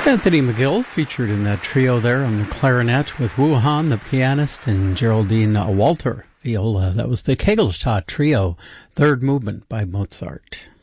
Anthony McGill featured in that trio there on the clarinet with Wu Han, the pianist, and Geraldine Walter, viola. That was the Kegelstadt Trio, third movement by Mozart.